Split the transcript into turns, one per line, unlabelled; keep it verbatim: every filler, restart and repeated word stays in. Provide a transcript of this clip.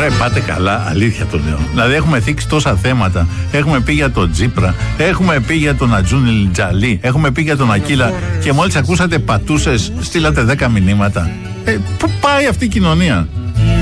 Τώρα πάτε καλά, αλήθεια το λέω. Δηλαδή έχουμε θίξει τόσα θέματα. Έχουμε πει για τον Τσίπρα, έχουμε πει για τον Ατζούνι Τζαλί, έχουμε πει για τον Ακίλα και μόλις ακούσατε πατούσες, στείλατε δέκα μηνύματα. Ε, πού πάει αυτή η κοινωνία?